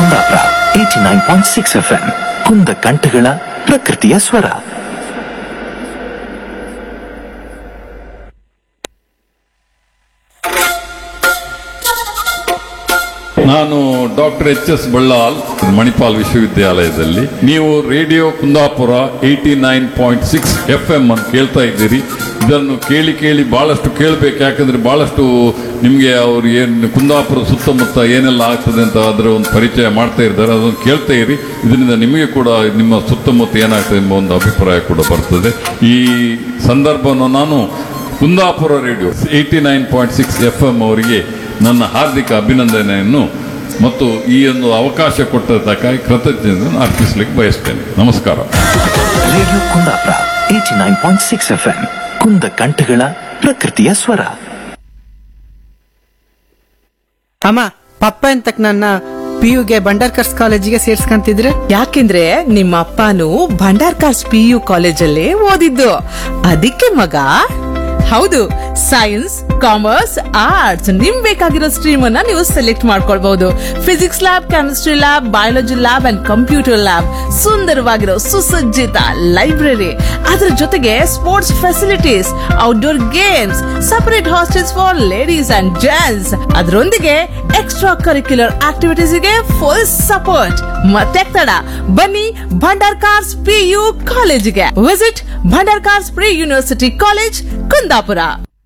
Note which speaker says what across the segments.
Speaker 1: Kundapura 89.6 FM ಕುಂದ ಕಂಠಗಳ ಪ್ರಕೃತಿಯ ಸ್ವರ.
Speaker 2: ನಾನು ಡಾಕ್ಟರ್ ಎಚ್.ಎಸ್. ಬಳ್ಳಾಲ್, ಮಣಿಪಾಲ್ ವಿಶ್ವವಿದ್ಯಾಲಯದಲ್ಲಿ. ನೀವು ರೇಡಿಯೋ ಕುಂದಾಪುರ 89.6 FM ಅಂತ ಕೇಳ್ತಾ ಇದ್ದೀರಿ. ಇದನ್ನು ಕೇಳಿ ಕೇಳಿ ಬಹಳಷ್ಟು ಕೇಳಬೇಕು, ಯಾಕಂದ್ರೆ ಬಹಳಷ್ಟು ನಿಮಗೆ ಅವ್ರು ಏನು ಕುಂದಾಪುರ ಸುತ್ತಮುತ್ತ ಏನೆಲ್ಲ ಆಗ್ತದೆ ಅಂತ ಅದರ ಒಂದು ಪರಿಚಯ ಮಾಡ್ತಾ ಇದ್ದಾರೆ. ಅದನ್ನು ಕೇಳ್ತಾ ಇರಿ. ಇದರಿಂದ ನಿಮಗೆ ಕೂಡ ನಿಮ್ಮ ಸುತ್ತಮುತ್ತ ಏನಾಗ್ತದೆ ಎಂಬ ಒಂದು ಅಭಿಪ್ರಾಯ ಕೂಡ ಬರ್ತದೆ. ಈ ಸಂದರ್ಭವನ್ನು ನಾನು ಕುಂದಾಪುರ ರೇಡಿಯೋ 89.6 FM ಅವರಿಗೆ ನನ್ನ ಹಾರ್ದಿಕ ಅಭಿನಂದನೆಯನ್ನು ಮತ್ತು ಈ ಒಂದು ಅವಕಾಶ ಕೊಟ್ಟದ್ದಕ್ಕಾಗಿ ಕೃತಜ್ಞತೆಯನ್ನು ಅರ್ಪಿಸಲಿಕ್ಕೆ ಬಯಸ್ತೇನೆ. ನಮಸ್ಕಾರ.
Speaker 1: ರೇಡಿಯೋ ಕುಂದಾಪುರ 89.6 FM ಕುಂದ ಕಂಠಗಳ ಪ್ರಕೃತಿಯ ಸ್ವರ.
Speaker 3: ಅಮ್ಮ, ಪಪ್ಪ ಎಂತಕ್ ನನ್ನ PU ಭಂಡಾರ್ಕರ್ಸ್ ಕಾಲೇಜಿಗೆ ಸೇರ್ಸ್ಕಂತಿದ್ರೆ?
Speaker 4: ಯಾಕೆಂದ್ರೆ ನಿಮ್ಮ ಅಪ್ಪನು ಭಂಡಾರ್ಕರ್ಸ್ PU ಕಾಲೇಜಲ್ಲೇ ಓದಿದ್ದು, ಅದಕ್ಕೆ ಮಗ. ಹೌದು, ಸೈನ್ಸ್, ಕಾಮರ್ಸ್, ಆರ್ಟ್ಸ್ ನಿಮ್ ಬೇಕಾಗಿರೋ ಸ್ಟ್ರೀಮ್ ಅನ್ನ ನೀವು ಸೆಲೆಕ್ಟ್ ಮಾಡ್ಕೊಳ್ಬಹುದು. Physics lab, chemistry lab, biology lab and computer lab, ಸುಂದರವಾಗಿರೋ ಸುಸಜ್ಜಿತ ಲೈಬ್ರರಿ, ಅದರ ಜೊತೆಗೆ sports facilities, outdoor games, separate hostels for ladies and gents, ಅದರೊಂದಿಗೆ ಎಕ್ಸ್ಟ್ರಾ ಕರಿಕ್ಯುಲರ್ ಆಕ್ಟಿವಿಟೀಸ್ ಗೆ ಫುಲ್ ಸಪೋರ್ಟ್. ಮತ್ತೆ ತಡ, ಬನ್ನಿ ಭಂಡಾರ್ಕರ್ಸ್ PU ಕಾಲೇಜಿಗೆ. Visit Bhandarkar's pre university college, Kundapura.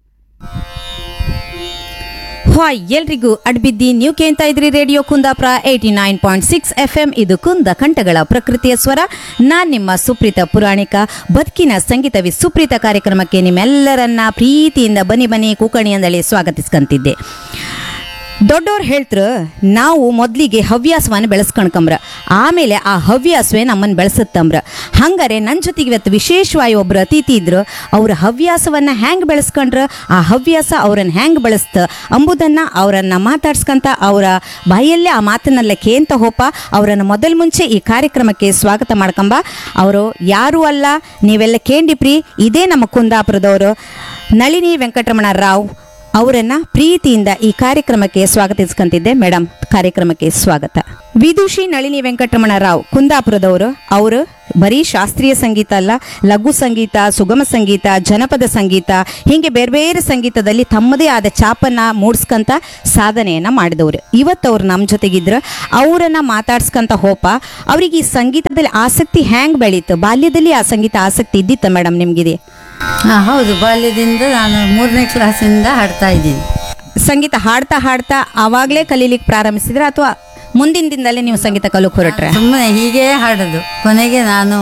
Speaker 5: Hi, ಎಲ್ರಿಗೂ ಅಡ್ಬಿದ್ದಿ. ನೀವು ಕೇಳ್ತಾ ಇದ್ರಿ ರೇಡಿಯೋ ಕುಂದಾಪುರ 89.6 FM. ಇದು ಕುಂದ ಕಂಠಗಳ ಪ್ರಕೃತಿಯ ಸ್ವರ. ನಾನ್ ನಿಮ್ಮ ಸುಪ್ರೀತ ಪುರಾಣಿಕ. ಬದುಕಿನ ಸಂಗೀತವಿ ಸುಪ್ರೀತ ಕಾರ್ಯಕ್ರಮಕ್ಕೆ ನಿಮ್ಮೆಲ್ಲರನ್ನ ಪ್ರೀತಿಯಿಂದ ಬನ್ನಿ ಬನ್ನಿ ಕೂಕಣಿ ಅಂದಳಿ ಸ್ವಾಗತಿಸ್ಕಂತಿದ್ದೆ. ದೊಡ್ಡವ್ರು ಹೇಳ್ತಾರೆ, ನಾವು ಮೊದಲಿಗೆ ಹವ್ಯಾಸವನ್ನು ಬೆಳೆಸ್ಕೊಂಡ್ಕಂಬ್ರ, ಆಮೇಲೆ ಆ ಹವ್ಯಾಸವೇ ನಮ್ಮನ್ನು ಬೆಳೆಸುತ್ತಂಬ್ರ. ಹಂಗಾರೆ ನನ್ನ ಜೊತೆಗೆ ಇವತ್ತು ವಿಶೇಷವಾಗಿ ಒಬ್ಬರು ಅತಿಥಿ ಇದ್ರು. ಅವರ ಹವ್ಯಾಸವನ್ನು ಹ್ಯಾಂಗೆ ಬೆಳೆಸ್ಕೊಂಡ್ರ, ಆ ಹವ್ಯಾಸ ಅವ್ರನ್ನ ಹ್ಯಾಂಗೆ ಬೆಳೆಸ್ತ ಅಂಬುದನ್ನು ಅವರನ್ನು ಮಾತಾಡ್ಸ್ಕೊಂತ ಅವರ ಬಾಯಲ್ಲೇ ಆ ಮಾತನ್ನೆಲ್ಲ ಕೇಂತ ಹೋಪ ಅವರನ್ನು ಮೊದಲು ಮುಂಚೆ ಈ ಕಾರ್ಯಕ್ರಮಕ್ಕೆ ಸ್ವಾಗತ ಮಾಡ್ಕೊಂಬ. ಅವರು ಯಾರೂ ಅಲ್ಲ, ನೀವೆಲ್ಲ ಕೇಂಡಿಪ್ರಿ, ಇದೇ ನಮ್ಮ ಕುಂದಾಪುರದವರು ನಳಿನಿ ವೆಂಕಟರಮಣ ರಾವ್ ಅವರನ್ನ ಪ್ರೀತಿಯಿಂದ ಈ ಕಾರ್ಯಕ್ರಮಕ್ಕೆ ಸ್ವಾಗತಿಸ್ಕೊಂತಿದ್ದೆ. ಮೇಡಮ್, ಕಾರ್ಯಕ್ರಮಕ್ಕೆ ಸ್ವಾಗತ. ವಿದುಷಿ ನಳಿನಿ ವೆಂಕಟರಮಣ ರಾವ್ ಕುಂದಾಪುರದವರು. ಅವರು ಬರೀ ಶಾಸ್ತ್ರೀಯ ಸಂಗೀತ ಅಲ್ಲ, ಲಘು ಸಂಗೀತ, ಸುಗಮ ಸಂಗೀತ, ಜನಪದ ಸಂಗೀತ, ಹೀಗೆ ಬೇರೆ ಬೇರೆ ಸಂಗೀತದಲ್ಲಿ ತಮ್ಮದೇ ಆದ ಛಾಪನ್ನ ಮೂಡಿಸ್ಕೊಂತ ಸಾಧನೆಯನ್ನ ಮಾಡಿದವರು. ಇವತ್ತು ಅವ್ರು ನಮ್ಮ ಜೊತೆಗಿದ್ರು. ಅವರನ್ನ ಮಾತಾಡ್ಸ್ಕೊಂತ ಹೋಪ ಅವ್ರಿಗೆ ಈ ಸಂಗೀತದಲ್ಲಿ ಆಸಕ್ತಿ ಹ್ಯಾಂಗ್ ಬೆಳೀತು? ಬಾಲ್ಯದಲ್ಲಿ ಆ ಸಂಗೀತ ಆಸಕ್ತಿ ಇದ್ದಿತ್ತ ಮೇಡಮ್ ನಿಮ್ಗಿದೆ?
Speaker 6: ಹೌದು, ಬಾಲ್ಯದಿಂದ ನಾನು 3ನೇ ಕ್ಲಾಸಿಂದ ಹಾಡ್ತಾ ಇದ್ದೀನಿ.
Speaker 5: ಸಂಗೀತ ಹಾಡ್ತಾ ಹಾಡ್ತಾ ಆವಾಗಲೇ ಕಲೀಲಿಕ್ಕೆ ಪ್ರಾರಂಭಿಸಿದ್ರೆ ಅಥವಾ ಮುಂದಿನ ದಿನದಲ್ಲೇ ನೀವು ಸಂಗೀತ ಕಲಿಯೋಕೆ ಹೊರಟ್ರೆ?
Speaker 6: ಸುಮ್ಮನೆ ಹೀಗೆ ಹಾಡೋದು. ಕೊನೆಗೆ ನಾನು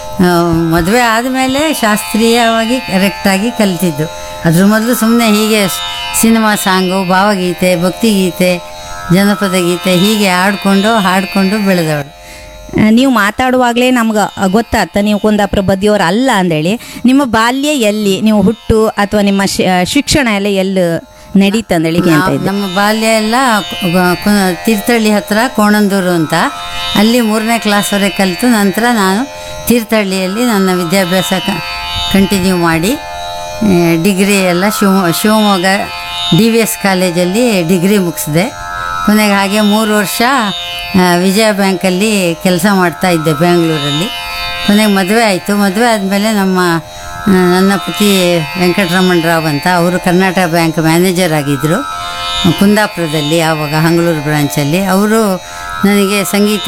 Speaker 6: ಮದುವೆ ಆದಮೇಲೆ ಶಾಸ್ತ್ರೀಯವಾಗಿ ಕರೆಕ್ಟಾಗಿ ಕಲಿತಿದ್ದು. ಅದ್ರ ಮೊದಲು ಸುಮ್ಮನೆ ಹೀಗೆ ಸಿನಿಮಾ ಸಾಂಗು, ಭಾವಗೀತೆ, ಭಕ್ತಿಗೀತೆ, ಜನಪದ ಗೀತೆ ಹೀಗೆ ಹಾಡ್ಕೊಂಡು ಬೆಳೆದವಳು.
Speaker 5: ನೀವು ಮಾತಾಡುವಾಗಲೇ ನಮ್ಗೆ ಗೊತ್ತಾಗ್ತ ನೀವು ಕುಂದಾಪುರ ಬದಿಯವರು ಅಲ್ಲ ಅಂದೇಳಿ. ನಿಮ್ಮ ಬಾಲ್ಯ ಎಲ್ಲಿ, ನೀವು ಹುಟ್ಟು ಅಥವಾ ನಿಮ್ಮ ಶಿಕ್ಷಣ ಎಲ್ಲ ಎಲ್ಲಿ ನಡೀತಂದೇಳಿ?
Speaker 6: ನಮ್ಮ ಬಾಲ್ಯ ಎಲ್ಲ ತೀರ್ಥಹಳ್ಳಿ ಹತ್ರ ಕೋಣಂದೂರು ಅಂತ, ಅಲ್ಲಿ 3ನೇ ಕ್ಲಾಸ್ವರೆಗೆ ಕಲಿತು ನಂತರ ನಾನು ತೀರ್ಥಹಳ್ಳಿಯಲ್ಲಿ ನನ್ನ ವಿದ್ಯಾಭ್ಯಾಸ ಕಂಟಿನ್ಯೂ ಮಾಡಿ ಡಿಗ್ರಿ ಎಲ್ಲ ಶಿವಮೊಗ್ಗ DVS ಕಾಲೇಜಲ್ಲಿ ಡಿಗ್ರಿ ಮುಗಿಸಿದೆ. ಕೊನೆಗೆ ಹಾಗೆ 3 ವರ್ಷ ವಿಜಯ ಬ್ಯಾಂಕಲ್ಲಿ ಕೆಲಸ ಮಾಡ್ತಾ ಇದ್ದೆ ಬೆಂಗಳೂರಲ್ಲಿ. ಕೊನೆಗೆ ಮದುವೆ ಆಯಿತು. ಮದುವೆ ಆದಮೇಲೆ ನನ್ನ ಪತಿ ವೆಂಕಟರಮಣ ರಾವ್ ಅಂತ, ಅವರು ಕರ್ನಾಟಕ ಬ್ಯಾಂಕ್ ಮ್ಯಾನೇಜರ್ ಆಗಿದ್ದರು ಕುಂದಾಪುರದಲ್ಲಿ, ಆವಾಗ ಹಂಗಳೂರು ಬ್ರಾಂಚಲ್ಲಿ. ಅವರು ನನಗೆ ಸಂಗೀತ,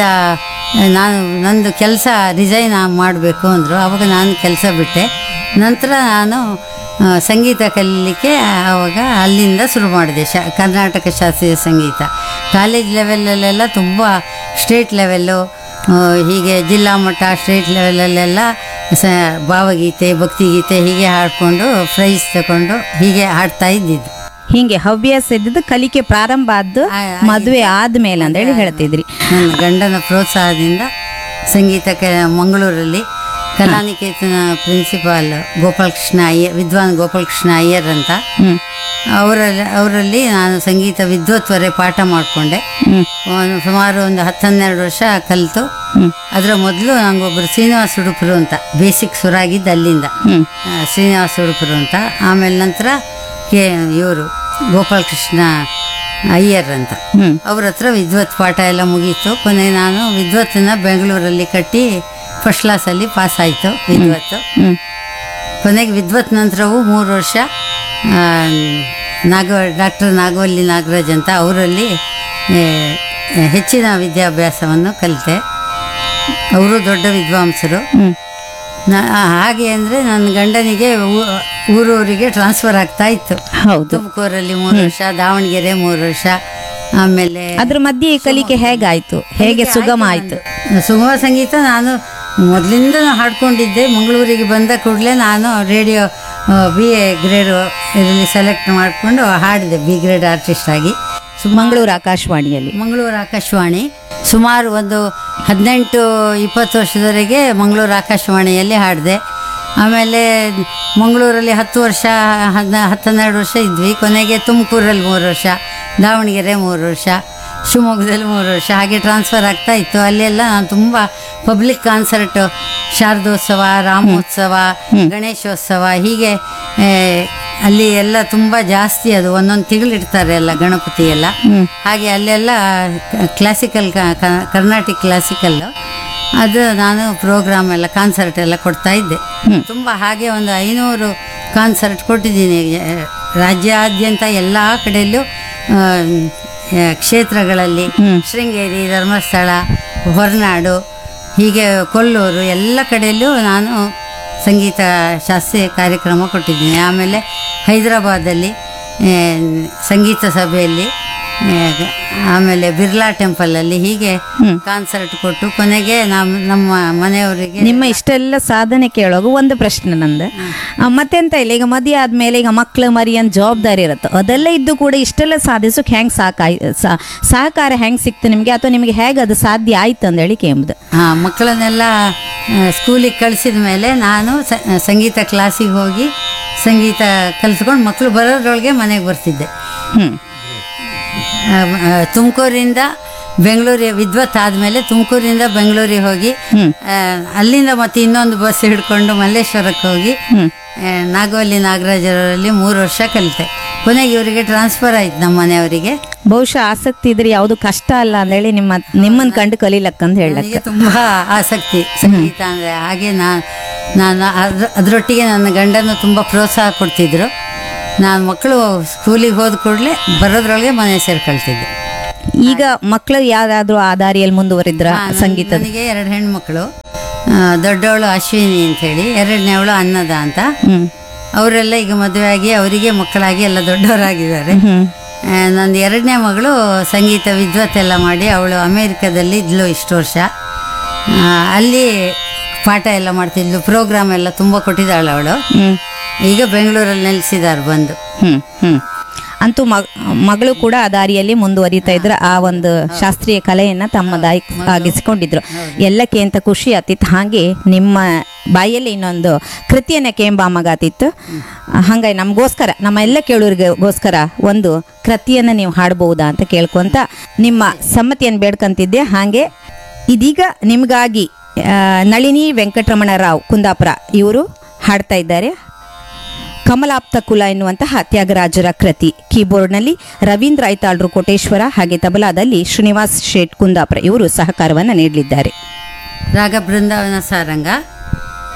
Speaker 6: ನಂದು ಕೆಲಸ ರಿಸೈನ್ ಮಾಡಬೇಕು ಅಂದರು. ಆವಾಗ ನಾನು ಕೆಲಸ ಬಿಟ್ಟೆ. ನಂತರ ನಾನು ಸಂಗೀತ ಕಲೀಲಿಕ್ಕೆ ಆವಾಗ ಅಲ್ಲಿಂದ ಶುರು ಮಾಡಿದೆ. ಕರ್ನಾಟಕ ಶಾಸ್ತ್ರೀಯ ಸಂಗೀತ ಕಾಲೇಜ್ ಲೆವೆಲಲ್ಲೆಲ್ಲ ತುಂಬ ಸ್ಟೇಟ್ ಲೆವೆಲ್ಲು, ಹೀಗೆ ಜಿಲ್ಲಾ ಮಟ್ಟ, ಸ್ಟೇಟ್ ಲೆವೆಲಲ್ಲೆಲ್ಲ ಭಾವಗೀತೆ, ಭಕ್ತಿಗೀತೆ ಹೀಗೆ ಹಾಡಿಕೊಂಡು ಪ್ರೈಸ್ ತಗೊಂಡು ಹೀಗೆ ಹಾಡ್ತಾ ಇದ್ದಿದ್ದು.
Speaker 5: ಹೀಗೆ ಹವ್ಯಾಸ ಇದ್ದಿದ್ದು ಕಲಿಕೆ ಪ್ರಾರಂಭ ಆದ್ದು ಮದುವೆ ಆದ್ಮೇಲೆ ಅಂತೇಳಿ ಹೇಳ್ತಿದ್ರಿ.
Speaker 6: ನನ್ನ ಗಂಡನ ಪ್ರೋತ್ಸಾಹದಿಂದ ಸಂಗೀತಕ್ಕೆ ಮಂಗಳೂರಲ್ಲಿ ಕಲಾನಿಕೇತನ ಪ್ರಿನ್ಸಿಪಾಲ್ ವಿದ್ವಾನ್ ಗೋಪಾಲಕೃಷ್ಣ ಅಯ್ಯರ್ ಅಂತ, ಅವರಲ್ಲಿ ನಾನು ಸಂಗೀತ ವಿದ್ವತ್ವರೆ ಪಾಠ ಮಾಡಿಕೊಂಡೆ. ಸುಮಾರು ಒಂದು 10-12 ವರ್ಷ ಕಲಿತು. ಅದರ ಮೊದಲು ನಂಗೊಬ್ಬರು ಶ್ರೀನಿವಾಸ ಉಡುಪರು ಅಂತ ಬೇಸಿಕ್ ಸುರಾಗಿದ್ದು, ಅಲ್ಲಿಂದ ಶ್ರೀನಿವಾಸ ಉಡುಪರು ಅಂತ. ಆಮೇಲೆ ನಂತರ ಇವರು ಗೋಪಾಲಕೃಷ್ಣ ಅಯ್ಯರ್ ಅಂತ. ಅವ್ರ ಹತ್ರ ವಿದ್ವತ್ ಪಾಠ ಎಲ್ಲ ಮುಗೀತು. ಕೊನೆಗೆ ನಾನು ವಿದ್ವತ್ತನ್ನು ಬೆಂಗಳೂರಲ್ಲಿ ಕಟ್ಟಿ ಫಸ್ಟ್ ಕ್ಲಾಸಲ್ಲಿ ಪಾಸ್ ಆಯಿತು ವಿದ್ವತ್ತು. ಕೊನೆಗೆ ವಿದ್ವತ್ ನಂತರವೂ 3 ವರ್ಷ ಡಾಕ್ಟರ್ ನಾಗವಲ್ಲಿ ನಾಗರಾಜ್ ಅಂತ ಅವರಲ್ಲಿ ಹೆಚ್ಚಿನ ವಿದ್ಯಾಭ್ಯಾಸವನ್ನು ಕಲಿತೆ. ಅವರು ದೊಡ್ಡ ವಿದ್ವಾಂಸರು. ಹಾಗೆ ಅಂದರೆ ನನ್ನ ಗಂಡನಿಗೆ ಊರೂರಿಗೆ ಟ್ರಾನ್ಸ್ಫರ್ ಆಗ್ತಾ ಇತ್ತು. ತುಮಕೂರಲ್ಲಿ 3 ವರ್ಷ, ದಾವಣಗೆರೆ 3 ವರ್ಷ. ಆಮೇಲೆ
Speaker 5: ಅದ್ರ ಮಧ್ಯೆ ಕಲಿಕೆ ಹೇಗಾಯ್ತು, ಹೇಗೆ ಸುಗಮ ಆಯ್ತು?
Speaker 6: ಸುಗಮ ಸಂಗೀತ ನಾನು ಮೊದಲಿಂದ ಹಾಡ್ಕೊಂಡಿದ್ದೆ. ಮಂಗಳೂರಿಗೆ ಬಂದ ಕೂಡಲೇ ನಾನು ರೇಡಿಯೋ BA ಗ್ರೇಡ್ ಇದರಲ್ಲಿ ಸೆಲೆಕ್ಟ್ ಮಾಡಿಕೊಂಡು ಹಾಡಿದೆ, B ಗ್ರೇಡ್ ಆರ್ಟಿಸ್ಟ್ ಆಗಿ.
Speaker 5: ಮಂಗಳೂರು ಆಕಾಶವಾಣಿಯಲ್ಲಿ.
Speaker 6: ಮಂಗಳೂರು ಆಕಾಶವಾಣಿ ಸುಮಾರು ಒಂದು 18-20 ವರ್ಷದವರೆಗೆ ಮಂಗಳೂರು ಆಕಾಶವಾಣಿಯಲ್ಲಿ ಹಾಡಿದೆ. ಆಮೇಲೆ ಮಂಗಳೂರಲ್ಲಿ 10 ವರ್ಷ 12 ವರ್ಷ ಇದ್ವಿ. ಕೊನೆಗೆ ತುಮಕೂರಲ್ಲಿ 3 ವರ್ಷ, ದಾವಣಗೆರೆ 3 ವರ್ಷ, ಶಿವಮೊಗ್ಗದಲ್ಲಿ 3 ವರ್ಷ, ಹಾಗೆ ಟ್ರಾನ್ಸ್ಫರ್ ಆಗ್ತಾ ಇತ್ತು. ಅಲ್ಲೆಲ್ಲ ನಾನು ತುಂಬ ಪಬ್ಲಿಕ್ ಕಾನ್ಸರ್ಟ್, ಶಾರದೋತ್ಸವ, ರಾಮೋತ್ಸವ, ಗಣೇಶೋತ್ಸವ, ಹೀಗೆ ಅಲ್ಲಿ ಎಲ್ಲ ತುಂಬ ಜಾಸ್ತಿ. ಅದು ಒಂದೊಂದು ತಿಂಗಳಿಡ್ತಾರೆ ಎಲ್ಲ ಗಣಪತಿ ಎಲ್ಲ. ಹಾಗೆ ಅಲ್ಲೆಲ್ಲ ಕ್ಲಾಸಿಕಲ್ ಕರ್ನಾಟಿಕ್ ಕ್ಲಾಸಿಕಲ್ ಅದು ನಾನು ಪ್ರೋಗ್ರಾಮ್ ಎಲ್ಲ ಕಾನ್ಸರ್ಟ್ ಎಲ್ಲ ಕೊಡ್ತಾ ಇದ್ದೆ ತುಂಬ. ಹಾಗೆ ಒಂದು 500 ಕಾನ್ಸರ್ಟ್ ಕೊಟ್ಟಿದ್ದೀನಿ ರಾಜ್ಯಾದ್ಯಂತ ಎಲ್ಲ ಕಡೆಯಲ್ಲೂ. ಕ್ಷೇತ್ರಗಳಲ್ಲಿ ಶೃಂಗೇರಿ, ಧರ್ಮಸ್ಥಳ, ಹೊರನಾಡು, ಹೀಗೆ ಕೊಲ್ಲೂರು ಎಲ್ಲ ಕಡೆಯಲ್ಲೂ ನಾನು ಸಂಗೀತ ಶಾಸ್ತ್ರೀಯ ಕಾರ್ಯಕ್ರಮ ಕೊಟ್ಟಿದ್ದೀನಿ. ಆಮೇಲೆ ಹೈದರಾಬಾದಲ್ಲಿ ಸಂಗೀತ ಸಭೆಯಲ್ಲಿ, ಆಮೇಲೆ ಬಿರ್ಲಾ ಟೆಂಪಲಲ್ಲಿ ಹೀಗೆ ಕಾನ್ಸರ್ಟ್ ಕೊಟ್ಟು ಕೊನೆಗೆ ನಮ್ಮ ಮನೆಯವರಿಗೆ.
Speaker 5: ನಿಮ್ಮ ಇಷ್ಟೆಲ್ಲ ಸಾಧನೆ ಕೇಳೋದು ಒಂದು ಪ್ರಶ್ನೆ ನಂದು, ಮತ್ತೆಂತ ಇಲ್ಲ, ಈಗ ಮದುವೆ ಆದ್ಮೇಲೆ ಈಗ ಮಕ್ಳು ಮರಿ ಅಂತ ಜವಾಬ್ದಾರಿ ಇರುತ್ತೆ, ಅದೆಲ್ಲ ಇದ್ದು ಕೂಡ ಇಷ್ಟೆಲ್ಲ ಸಾಧಿಸೋಕೆ ಹೆಂಗೆ ಸಹಕಾರ ಹೆಂಗೆ ಸಿಕ್ತು ನಿಮಗೆ, ಅಥವಾ ನಿಮಗೆ ಹೇಗೆ ಅದು ಸಾಧ್ಯ ಆಯ್ತು ಅಂದೇಳಿ ಕೇಂಬುದು?
Speaker 6: ಮಕ್ಕಳನ್ನೆಲ್ಲ ಸ್ಕೂಲಿಗೆ ಕಳಿಸಿದ ಮೇಲೆ ನಾನು ಸಂಗೀತ ಕ್ಲಾಸಿಗೆ ಹೋಗಿ ಸಂಗೀತ ಕಲಿತ್ಕೊಂಡು ಮಕ್ಕಳು ಬರೋದ್ರೊಳಗೆ ಮನೆಗೆ ಬರ್ತಿದ್ದೆ. ತುಮಕೂರಿಂದ ಬೆಂಗಳೂರಿಗೆ ವಿದ್ವತ್ ಆದಮೇಲೆ ತುಮಕೂರಿಂದ ಬೆಂಗಳೂರಿಗೆ ಹೋಗಿ ಅಲ್ಲಿಂದ ಮತ್ತೆ ಇನ್ನೊಂದು ಬಸ್ ಹಿಡ್ಕೊಂಡು ಮಲ್ಲೇಶ್ವರಕ್ಕೆ ಹೋಗಿ ನಾಗವಲ್ಲಿ ನಾಗರಾಜರಲ್ಲಿ 3 ವರ್ಷ ಕಲಿತೆ. ಕೊನೆಗೆ ಇವರಿಗೆ ಟ್ರಾನ್ಸ್ಫರ್ ಆಯ್ತು ನಮ್ಮ ಮನೆಯವರಿಗೆ.
Speaker 5: ಬಹುಶಃ ಆಸಕ್ತಿ ಇದ್ರೆ ಯಾವುದು ಕಷ್ಟ ಅಲ್ಲ ಅಂದೇಳಿ ನಿಮ್ಮನ್ನು ಕಂಡು ಕಲೀಲಕ್ಕಂತ ಹೇಳಕ್ಕೆ
Speaker 6: ತುಂಬ ಆಸಕ್ತಿ ಸಂಗೀತ ಅಂದರೆ. ಹಾಗೆ ನಾನು ಅದರೊಟ್ಟಿಗೆ ನನ್ನ ಗಂಡನ್ನು ತುಂಬ ಪ್ರೋತ್ಸಾಹ ಕೊಡ್ತಿದ್ರು. ನಾನು ಮಕ್ಕಳು ಸ್ಕೂಲಿಗೆ ಹೋದ ಕೂಡಲೇ ಬರೋದ್ರೊಳಗೆ ಮನೆ ಸೇರ್ಕೊಳ್ತಿದ್ದೆ.
Speaker 5: ಈಗ ಮಕ್ಕಳು ಯಾವ್ದಾದ್ರು ಆ ದಾರಿಯಲ್ಲಿ ಮುಂದುವರಿದ್ರ ಸಂಗೀತ?
Speaker 6: ನನಗೆ 2 ಹೆಣ್ಮಕ್ಳು. ದೊಡ್ಡವಳು ಅಶ್ವಿನಿ ಅಂಥೇಳಿ, 2ನೇವಳು ಅನ್ನದ ಅಂತ. ಅವರೆಲ್ಲ ಈಗ ಮದುವೆ ಆಗಿ ಅವರಿಗೆ ಮಕ್ಕಳಾಗಿ ಎಲ್ಲ ದೊಡ್ಡವರಾಗಿದ್ದಾರೆ. ನಂದು 2ನೇ ಮಗಳು ಸಂಗೀತ ವಿದ್ವತ್ತೆಲ್ಲ ಮಾಡಿ ಅವಳು ಅಮೇರಿಕಾದಲ್ಲಿ ಇದ್ಲು ಇಷ್ಟು ವರ್ಷ. ಅಲ್ಲಿ ಪಾಠ ಎಲ್ಲ ಮಾಡ್ತಿದ್ಲು, ಪ್ರೋಗ್ರಾಮ್ ಎಲ್ಲ ತುಂಬ ಕೊಟ್ಟಿದ್ದಾಳೆ ಅವಳು. ಈಗ ಬೆಂಗಳೂರಲ್ಲಿ ನೆಲೆಸಿದ್ದಾರೆ ಬಂದು.
Speaker 5: ಅಂತೂ ಮಗಳು ಕೂಡ ಆ ದಾರಿಯಲ್ಲಿ ಮುಂದುವರಿತಾ ಇದ್ರು, ಆ ಒಂದು ಶಾಸ್ತ್ರೀಯ ಕಲೆಯನ್ನ ತಮ್ಮದಾಗಿಸಿಕೊಂಡಿದ್ರು. ಎಲ್ಲಕ್ಕೆ ಅಂತ ಖುಷಿ ಆತಿತ್ತು. ಹಾಗೆ ನಿಮ್ಮ ಬಾಯಲ್ಲಿ ಇನ್ನೊಂದು ಕೃತಿಯನ್ನ ಕೇಂಬಾಮಗಾತಿತ್ತು. ಹಂಗಾಗಿ ನಮಗೋಸ್ಕರ, ನಮ್ಮ ಎಲ್ಲ ಕೇಳೋರಿಗೋಸ್ಕರ ಒಂದು ಕೃತಿಯನ್ನ ನೀವು ಹಾಡಬಹುದಾ ಅಂತ ಕೇಳ್ಕೊಂತ ನಿಮ್ಮ ಸಮ್ಮತಿಯನ್ನು ಬೇಡ್ಕಂತಿದ್ದೆ. ಹಾಗೆ ಇದೀಗ ನಿಮಗಾಗಿ ನಳಿನಿ ವೆಂಕಟರಮಣ ರಾವ್ ಕುಂದಾಪುರ ಇವರು ಹಾಡ್ತಾ ಇದ್ದಾರೆ ಕಮಲಾಪ್ತ ಕುಲ ಎನ್ನುವಂತಹ ತ್ಯಾಗರಾಜರ ಕೃತಿ. ಕೀಬೋರ್ಡ್ನಲ್ಲಿ ರವೀಂದ್ರ ಐತಾಳ್ರು ಕೋಟೇಶ್ವರ, ಹಾಗೆ ತಬಲಾದಲ್ಲಿ ಶ್ರೀನಿವಾಸ್ ಶೇಟ್ ಕುಂದಾಪುರ ಇವರು ಸಹಕಾರವನ್ನು ನೀಡಲಿದ್ದಾರೆ.
Speaker 6: ರಾಗ ಬೃಂದಾವನ ಸಾರಂಗ.